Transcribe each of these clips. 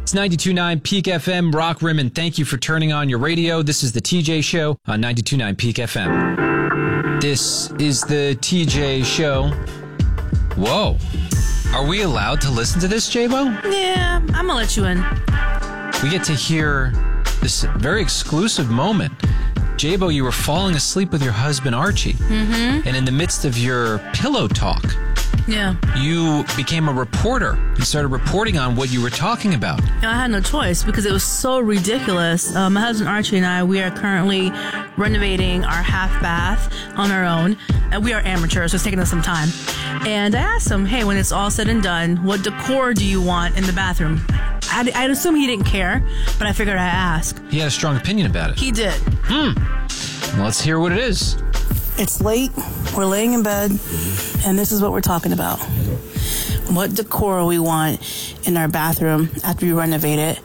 It's 92.9 Peak FM, Rock Rim, and thank you for turning on your radio. This is the TJ Show on 92.9 Peak FM. This is the TJ Show. Whoa. Are we allowed to listen to this, J-Bo? Yeah, I'm gonna let you in. We get to hear this very exclusive moment. J-Bo, you were falling asleep with your husband, Archie. Mm-hmm. And in the midst of your pillow talk, you became a reporter. You started reporting on what you were talking about. I had no choice because it was so ridiculous. My husband Archie and I, we are currently renovating our half bath on our own. And we are amateurs, so it's taking us some time. And I asked him, hey, when it's all said and done, what decor do you want in the bathroom? I'd assume he didn't care, but I figured I'd ask. He had a strong opinion about it. He did. Let's hear what it is. It's late, we're laying in bed, and this is what we're talking about. What decor we want in our bathroom after we renovate it.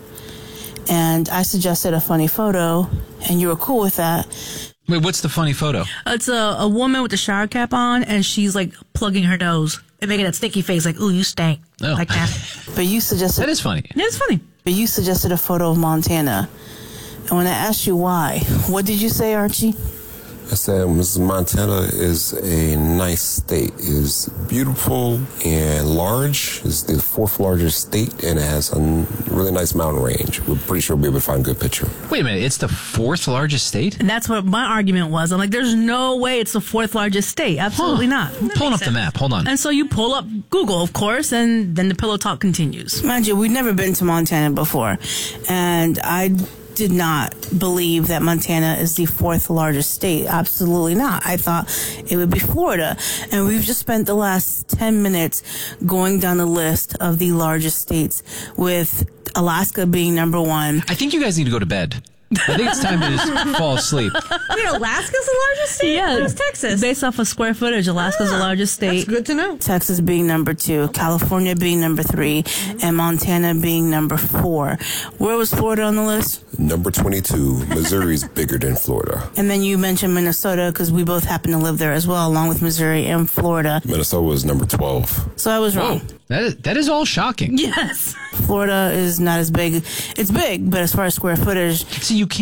And I suggested a funny photo, and you were cool with that. Wait, what's the funny photo? It's a woman with the shower cap on, and she's like plugging her nose and making that stinky face like, ooh, you stink. Oh. Like that. But you suggested... That is funny. Yeah, it's funny. But you suggested a photo of Montana. And when I asked you why, what did you say, Archie? I said, Montana is a nice state. It's beautiful and large. It's the fourth largest state, and it has a really nice mountain range. We're pretty sure we'll be able to find a good picture. Wait a minute, it's the fourth largest state? And that's what my argument was. I'm like, there's no way it's the fourth largest state. Absolutely not. Pulling up the map. Hold on. And so you pull up Google, of course, and then the pillow talk continues. Mind you, we've never been to Montana before, and I did not believe that Montana is the fourth largest state. Absolutely not. I thought it would be Florida. And we've just spent the last 10 minutes going down the list of the largest states, with Alaska being number one. I think you guys need to go to bed. I think it's time to just fall asleep. Wait, Alaska's the largest state? Yeah. Where's Texas? Based off of square footage, Alaska's the largest state. That's good to know. Texas being number 2, California being number 3, and Montana being number 4. Where was Florida on the list? Number 22. Missouri's bigger than Florida. And then you mentioned Minnesota, because we both happen to live there as well, along with Missouri and Florida. Minnesota was number 12. So I was wrong. That is all shocking. Yes. Florida is not as big. It's big, but as far as square footage... See, you